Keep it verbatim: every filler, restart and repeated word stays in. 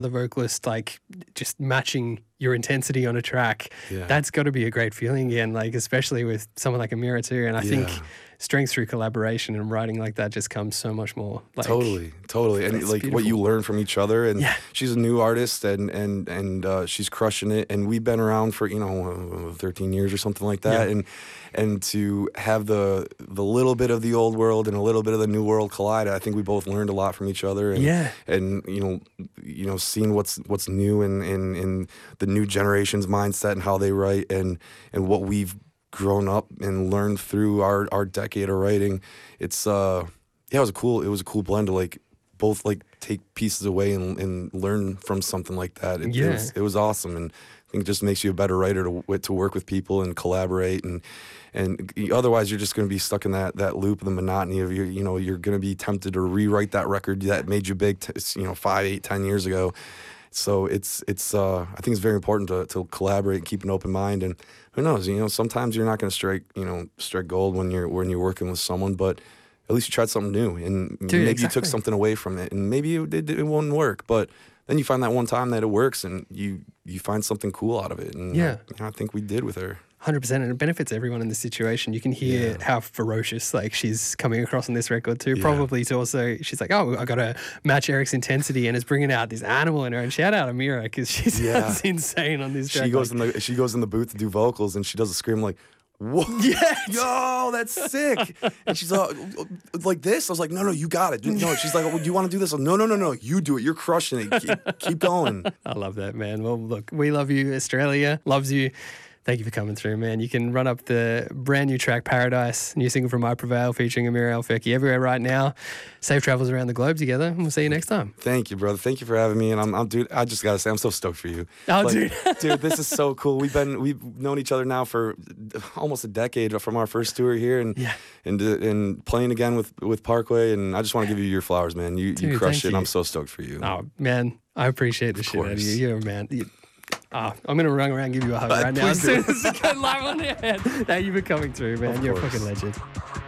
the vocalist, like just matching your intensity on a track. Yeah. That's got to be a great feeling again, like especially with someone like Amira too. And I Yeah. think strength through collaboration and writing like that just comes so much more. Like, totally, totally, and it's like beautiful. what you learn from each other. And Yeah. she's a new artist, and and and uh, she's crushing it. And we've been around for you know uh, thirteen years or something like that. Yeah. And and to have the the little bit of the old world and a little bit of the new world collide, I think we both learned a lot from each other. And, Yeah. and you know, you know, seeing what's what's new in, in in the new generation's mindset and how they write, and and what we've grown up and learned through our our decade of writing. It's uh yeah, it was a cool it was a cool blend to like both like take pieces away and, and learn from something like that. It, Yeah. it was it was awesome, and I think it just makes you a better writer to to work with people and collaborate, and and otherwise you're just going to be stuck in that that loop of the monotony of your you know you're going to be tempted to rewrite that record that made you big t you know five eight ten years ago. So it's it's uh, I think it's very important to, to collaborate and keep an open mind. And who knows, you know, sometimes you're not going to strike you know strike gold when you're when you're working with someone, but at least you tried something new, and Dude, maybe exactly. you took something away from it, and maybe it, it, it won't work, but then you find that one time that it works, and you you find something cool out of it. And Yeah. you know, I think we did with her. one hundred percent, and it benefits everyone in the situation. You can hear Yeah. how ferocious like she's coming across on this record too. Yeah. Probably to also, she's like, oh, I got to match Eric's intensity, and it's bringing out this animal in her. And shout out Amira, because she sounds Yeah. insane on this track. She goes like, in the she goes in the booth to do vocals, and she does a scream like, "Whoa, Yeah. yo, that's sick!" And she's uh, like this. I was like, "No, no, you got it." No, she's like, oh, "Do you want to do this?" No, no, no, no, you do it. You're crushing it. Keep, keep going. I love that, man. Well, look, we love you. Australia loves you. Thank you for coming through, man. You can run up the brand new track, Paradise, new single from I Prevail featuring Amira El Feki everywhere right now. Safe travels around the globe together, and we'll see you next time. Thank you, brother. Thank you for having me. And I'm, I'm dude. I just gotta say, I'm so stoked for you. Oh, Like, dude. dude, this is so cool. We've been we've known each other now for almost a decade from our first tour here, and Yeah. and uh, and playing again with with Parkway. And I just want to give you your flowers, man. You Dude, you crushed thank it. And you. I'm so stoked for you. Oh, man, I appreciate the shit out of course. you. You're a man. You, ah, I'm going to run around and give you a hug Uh, right now as please soon do. as I get live on your head. Thank you for coming through, man. Of You're a course. fucking legend.